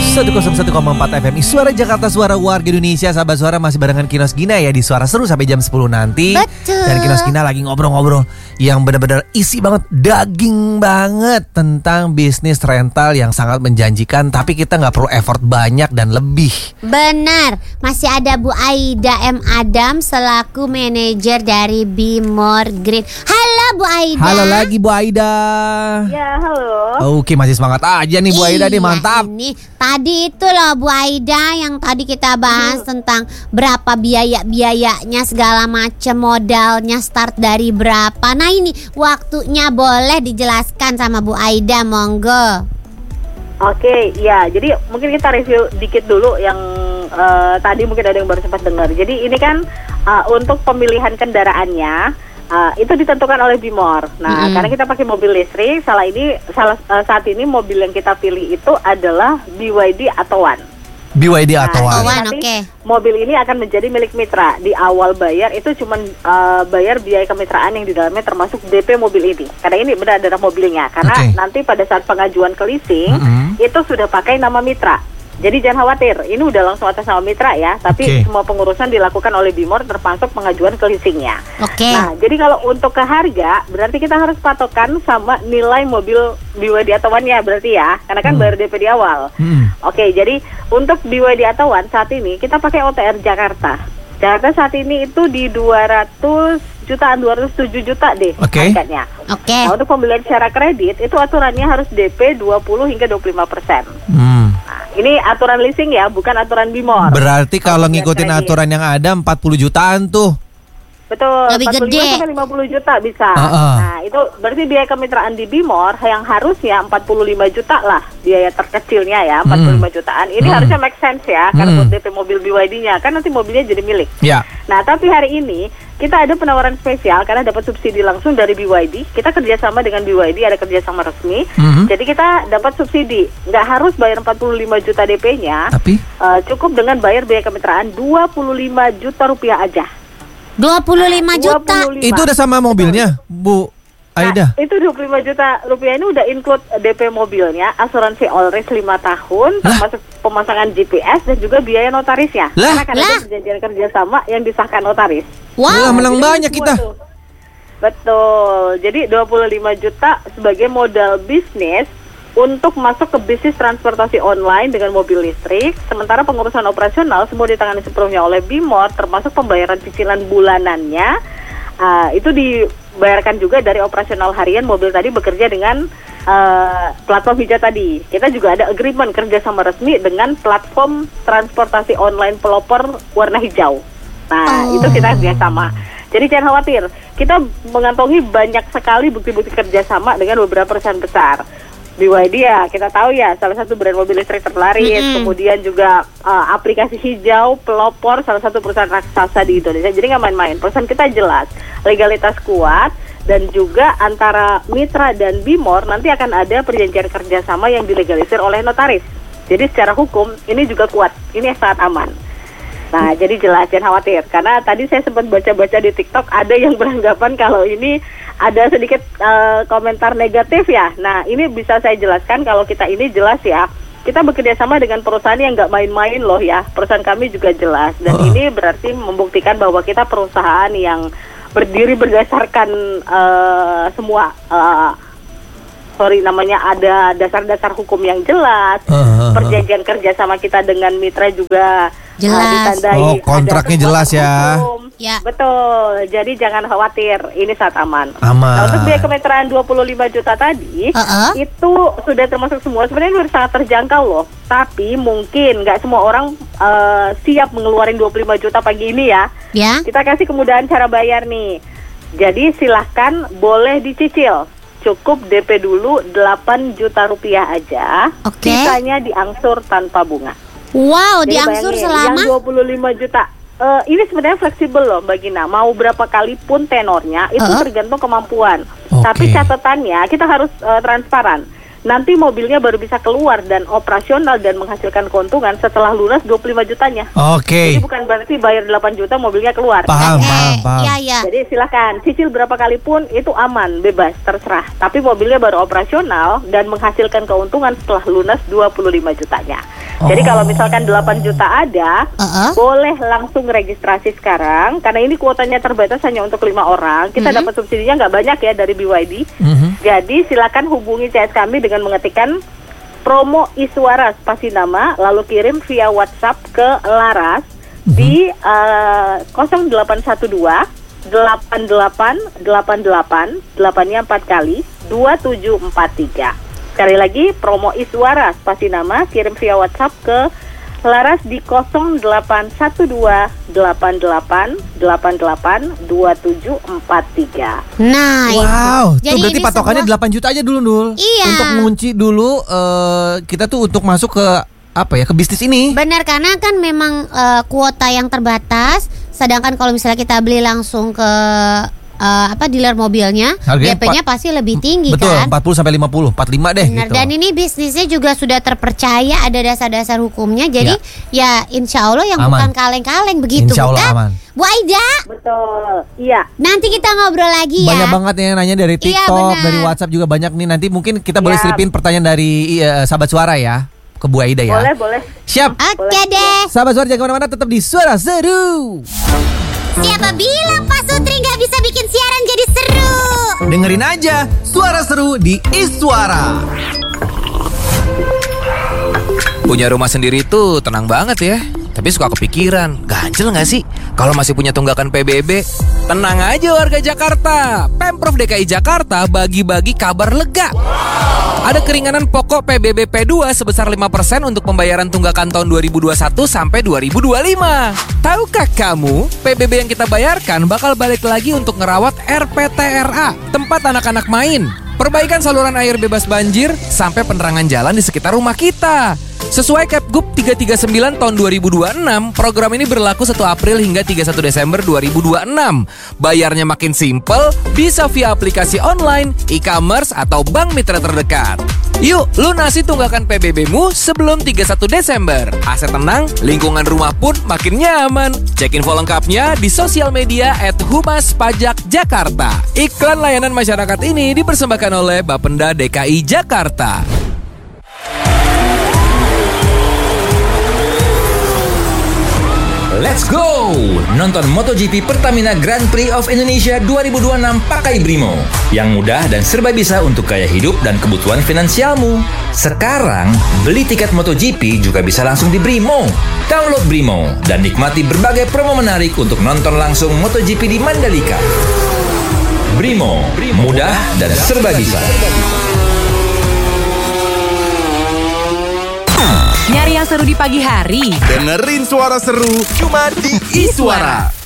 101,4 FM Suara Jakarta, suara warga Indonesia. Sahabat Suara masih barengan Kinos Gina ya di Suara Seru sampai jam 10 nanti. Betul. Dan Kinos Gina lagi ngobrol-ngobrol yang benar-benar isi banget, daging banget tentang bisnis rental yang sangat menjanjikan. Tapi kita gak perlu effort banyak dan lebih. Benar, masih ada Bu Aida M. Adam selaku manajer dari Bimor Green. Halo Bu Aida. Halo lagi Bu Aida. Ya, halo. Oke, masih semangat aja nih Bu Aida nih, mantap. Ini tadi itu loh Bu Aida yang tadi kita bahas tentang berapa biayanya segala macam, modalnya start dari berapa. Nah ini waktunya boleh dijelaskan sama Bu Aida, monggo. Oke, ya. Jadi mungkin kita review dikit dulu yang tadi mungkin ada yang baru sempat dengar. Jadi ini kan untuk pemilihan kendaraannya itu ditentukan oleh Bimor. Nah, karena kita pakai mobil listrik, saat ini mobil yang kita pilih itu adalah BYD Attowan. BYD Attowan. Oke. Mobil ini akan menjadi milik mitra. Di awal bayar itu cuma bayar biaya kemitraan yang di dalamnya termasuk DP mobil ini. Karena ini benar adalah mobilnya. Karena nanti pada saat pengajuan ke leasing itu sudah pakai nama mitra. Jadi jangan khawatir, ini udah langsung atas nama mitra ya. Tapi semua pengurusan dilakukan oleh Bimor termasuk pengajuan ke leasingnya. Nah, jadi kalau untuk ke harga, berarti kita harus patokan sama nilai mobil BYD Attowan-nya berarti ya. Karena kan bayar DP di awal. Oke, jadi untuk BYD Attowan saat ini kita pakai OTR Jakarta. Jakarta saat ini itu di 207 juta deh harganya. Nah, untuk pembelian secara kredit itu aturannya harus DP 20 hingga 25%. Nah, ini aturan leasing ya, bukan aturan Bimor. Berarti kalau ngikutin aturan yang ada 40 jutaan tuh. Betul, lebih 45 gede. sampai 50 juta bisa. Nah, itu berarti biaya kemitraan di Bimor yang harusnya 45 juta lah biaya terkecilnya ya, 45 jutaan. Ini harusnya make sense ya, karena buat DP mobil BYD-nya kan nanti mobilnya jadi milik. Ya. Nah, tapi hari ini kita ada penawaran spesial karena dapat subsidi langsung dari BYD. Kita kerjasama dengan BYD, ada kerjasama resmi. Jadi kita dapat subsidi, nggak harus bayar 45 juta DP-nya. Tapi cukup dengan bayar biaya kemitraan 25 juta rupiah aja. 25 juta. 25. itu udah sama mobilnya, Bu Aida? Nah, itu 25 juta rupiah ini udah include DP mobilnya, asuransi all risk 5 tahun, termasuk pemasangan GPS dan juga biaya notarisnya. Karena kan ada perjanjian kerjasama yang disahkan notaris. Wah, menang banyak kita. Betul. Jadi 25 juta sebagai modal bisnis untuk masuk ke bisnis transportasi online dengan mobil listrik. Sementara pengurusan operasional semua ditangani sepenuhnya oleh Bimor, termasuk pembayaran cicilan bulanannya. Itu dibayarkan juga dari operasional harian mobil tadi bekerja dengan platform hijau tadi. Kita juga ada agreement kerjasama resmi dengan platform transportasi online pelopor warna hijau. Nah, itu kita kerjasama. Jadi jangan khawatir, kita mengantongi banyak sekali bukti-bukti kerjasama dengan beberapa perusahaan besar. BYD ya, kita tahu ya, salah satu brand mobil listrik terlaris. Kemudian juga aplikasi hijau, pelopor, salah satu perusahaan raksasa di Indonesia. Jadi nggak main-main, perusahaan kita jelas, legalitas kuat. Dan juga antara mitra dan Bimor nanti akan ada perjanjian kerjasama yang dilegalisir oleh notaris. Jadi secara hukum ini juga kuat, ini sangat aman. Nah, jadi jelas, jangan khawatir. Karena tadi saya sempat baca-baca di TikTok, ada yang beranggapan kalau ini ada sedikit komentar negatif ya. Nah, ini bisa saya jelaskan kalau kita ini jelas ya. Kita bekerja sama dengan perusahaan yang nggak main-main loh ya. Perusahaan kami juga jelas. Dan ini berarti membuktikan bahwa kita perusahaan yang berdiri berdasarkan semua ada dasar-dasar hukum yang jelas. Perjanjian kerjasama kita dengan mitra juga jelas. ditandai. Kontraknya jelas ya. Ya. Betul. Jadi jangan khawatir, ini saat aman. Nah, untuk biaya kemitraan 25 juta tadi itu sudah termasuk semua. Sebenarnya sudah sangat terjangkau loh. Tapi mungkin nggak semua orang siap mengeluarin 25 juta pagi ini ya. Kita kasih kemudahan cara bayar nih. Jadi silahkan boleh dicicil. Cukup DP dulu 8 juta rupiah aja. Sisanya diangsur tanpa bunga. Wow, jadi diangsur bayangin, selama yang 25 juta. Ini sebenarnya fleksibel loh Mbak Gina. Mau berapa kali pun tenornya itu tergantung kemampuan. Tapi catatannya kita harus transparan. nanti mobilnya baru bisa keluar dan operasional dan menghasilkan keuntungan setelah lunas 25 jutanya. Oke. Jadi bukan berarti bayar 8 juta mobilnya keluar. Paham. Iya. Jadi silakan cicil berapa kali pun itu aman, bebas, terserah. Tapi mobilnya baru operasional dan menghasilkan keuntungan setelah lunas 25 jutanya. Jadi kalau misalkan 8 juta ada, boleh langsung registrasi sekarang. Karena ini kuotanya terbatas hanya untuk 5 orang. Kita dapat subsidinya nggak banyak ya dari BYD. Jadi silakan hubungi CS kami dengan mengetikkan promo Iswara spasi nama, lalu kirim via WhatsApp ke Laras di 0812 8888 8-nya 4 kali 2743. Sekali lagi promo Iswara spasi nama, kirim via WhatsApp ke Laras di 0812 8888 2743. Nah, Wow, itu. tuh berarti ini patokannya sebuah- 8 juta aja dulu, Nul. Iya. Untuk ngunci dulu kita tuh untuk masuk ke ke bisnis ini. Benar, karena kan memang kuota yang terbatas. Sedangkan kalau misalnya kita beli langsung ke dealer mobilnya, Harganya DP-nya pasti lebih tinggi. Betul, kan? 40 sampai 50, 45 deh Benar, gitu. dan ini bisnisnya juga sudah terpercaya, ada dasar-dasar hukumnya. Jadi ya insya Allah yang Aman. bukan kaleng-kaleng begitu, Insya Allah bukan? aman. Bu Aida, Betul. Iya. nanti kita ngobrol lagi ya. Banyak banget yang nanya dari Iya, TikTok, benar. dari WhatsApp juga banyak nih. Nanti mungkin kita boleh Siap. selipin pertanyaan dari sahabat suara ya ke Bu Aida ya. Boleh. Siap. Oke deh. Sahabat suara jangan kemana-mana, tetap di Suara Seru. Siapa bilang Pak Sutri nggak bisa bikin siaran jadi seru? Dengerin aja Suara Seru di Iswara. Punya rumah sendiri tuh tenang banget ya. Tapi suka kepikiran, ganjel gak sih kalau masih punya tunggakan PBB? Tenang aja warga Jakarta, Pemprov DKI Jakarta bagi-bagi kabar lega. Ada keringanan pokok PBB P2 sebesar 5% untuk pembayaran tunggakan tahun 2021 sampai 2025. Tahukah kamu, PBB yang kita bayarkan bakal balik lagi untuk ngerawat RPTRA, tempat anak-anak main, perbaikan saluran air bebas banjir, sampai penerangan jalan di sekitar rumah kita. Sesuai Kepgub 339 tahun 2026, program ini berlaku 1 April hingga 31 Desember 2026. Bayarnya makin simpel, bisa via aplikasi online, e-commerce, atau bank mitra terdekat. Yuk, lunasi tunggakan PBB-mu sebelum 31 Desember. Aset tenang, lingkungan rumah pun makin nyaman. Cek info lengkapnya di sosial media @humaspajak_jakarta. Iklan layanan masyarakat ini dipersembahkan oleh Bapenda DKI Jakarta. Let's go! Nonton MotoGP Pertamina Grand Prix of Indonesia 2026 pakai Brimo. Yang mudah dan serba bisa untuk gaya hidup dan kebutuhan finansialmu. Sekarang, beli tiket MotoGP juga bisa langsung di Brimo. Download Brimo dan nikmati berbagai promo menarik untuk nonton langsung MotoGP di Mandalika. Brimo, mudah dan serba bisa. Nyari yang seru di pagi hari? Dengerin Suara Seru cuma di Iswara.